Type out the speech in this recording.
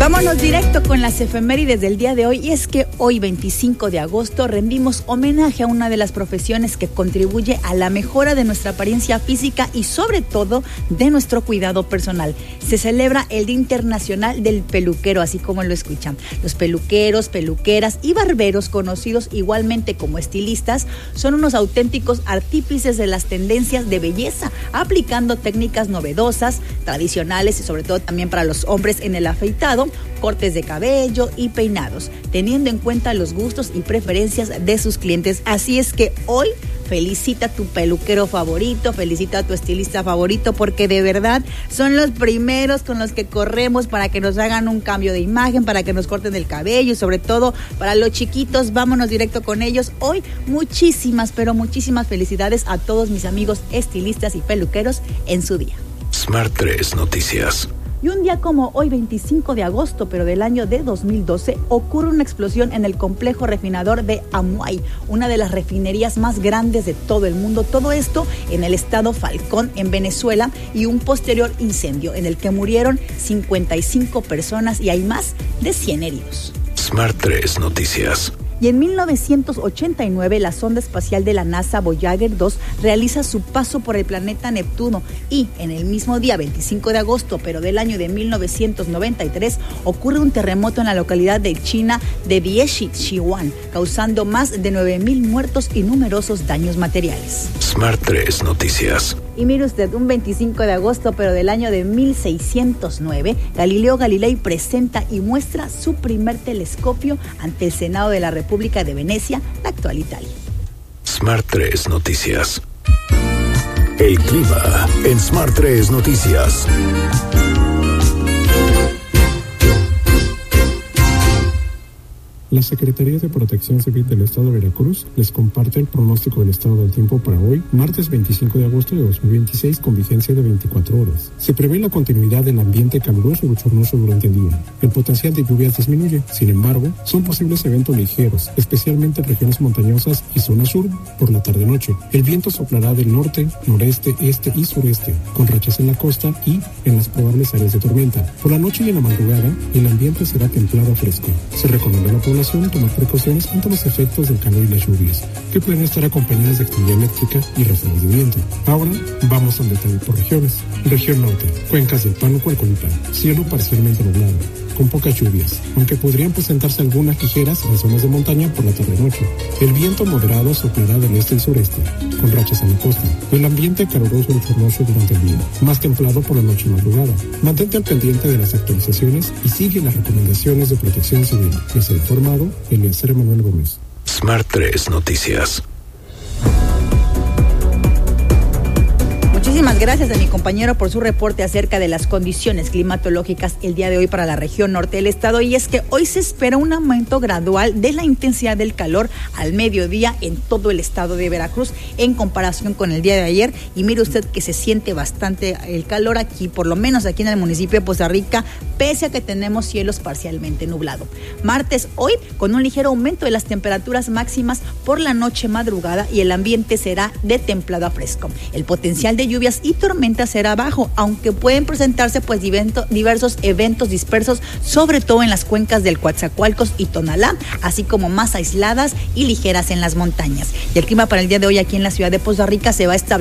Vámonos directo con las efemérides del día de hoy, y es que hoy 25 de agosto rendimos homenaje a una de las profesiones que contribuye a la mejora de nuestra apariencia física y sobre todo de nuestro cuidado personal. Se celebra el Día Internacional del Peluquero, así como lo escuchan. Los peluqueros, peluqueras y barberos, conocidos igualmente como estilistas, son unos auténticos artífices de las tendencias de belleza, aplicando técnicas novedosas, tradicionales y sobre todo también para los hombres en el afeitado, cortes de cabello y peinados, teniendo en cuenta los gustos y preferencias de sus clientes. Así es que hoy felicita a tu peluquero favorito, felicita a tu estilista favorito, porque de verdad son los primeros con los que corremos para que nos hagan un cambio de imagen, para que nos corten el cabello y sobre todo para los chiquitos. Vámonos directo con ellos. Hoy muchísimas, pero muchísimas felicidades a todos mis amigos estilistas y peluqueros en su día. Smart 3 Noticias. Y un día como hoy, 25 de agosto, pero del año de 2012, ocurre una explosión en el complejo refinador de Amuay, una de las refinerías más grandes de todo el mundo. Todo esto en el estado Falcón, en Venezuela, y un posterior incendio en el que murieron 55 personas y hay más de 100 heridos. Smart 3 Noticias. Y en 1989, la sonda espacial de la NASA Voyager 2 realiza su paso por el planeta Neptuno, y en el mismo día, 25 de agosto, pero del año de 1993, ocurre un terremoto en la localidad de China de Bieshi, Sichuan, causando más de 9,000 muertos y numerosos daños materiales. Smart 3 Noticias. Y mire usted, un 25 de agosto, pero del año de 1609, Galileo Galilei presenta y muestra su primer telescopio ante el Senado de la República de Venecia, la actual Italia. Smart 3 Noticias. El clima en Smart 3 Noticias. La Secretaría de Protección Civil del Estado de Veracruz les comparte el pronóstico del estado del tiempo para hoy, martes 25 de agosto de 2026, con vigencia de 24 horas. Se prevé la continuidad del ambiente caluroso y bochornoso durante el día. El potencial de lluvias disminuye. Sin embargo, son posibles eventos ligeros, especialmente en regiones montañosas y zona sur, por la tarde-noche. El viento soplará del norte, noreste, este y sureste, con rachas en la costa y en las probables áreas de tormenta. Por la noche y en la madrugada, el ambiente será templado a fresco. Se recomienda a la población tomar precauciones ante los efectos del calor y las lluvias, que pueden estar acompañadas de actividad eléctrica y ráfagas de viento. Ahora vamos al detalle por regiones. Región norte, cuencas del Pánuco al Colipán, cielo parcialmente nublado, con pocas lluvias, aunque podrían presentarse algunas ligeras en zonas de montaña por la tarde-noche. El viento moderado soplará del este y sureste, con rachas en la costa. El ambiente caluroso y bochornoso durante el día, más templado por la noche y madrugada. Mantente al pendiente de las actualizaciones y sigue las recomendaciones de Protección Civil. Les ha informado Eliezer Manuel Gómez. Smart 3 Noticias. Muchísimas gracias a mi compañero por su reporte acerca de las condiciones climatológicas el día de hoy para la región norte del estado. Y es que hoy se espera un aumento gradual de la intensidad del calor al mediodía en todo el estado de Veracruz en comparación con el día de ayer. Y mire usted que se siente bastante el calor aquí, por lo menos aquí en el municipio de Poza Rica, pese a que tenemos cielos parcialmente nublados. Martes hoy con un ligero aumento de las temperaturas máximas por la noche madrugada, y el ambiente será de templado a fresco. El potencial de lluvias y tormentas será bajo, aunque pueden presentarse diversos eventos dispersos, sobre todo en las cuencas del Coatzacoalcos y Tonalá, así como más aisladas y ligeras en las montañas. Y el clima para el día de hoy aquí en la ciudad de Poza Rica se va a establecer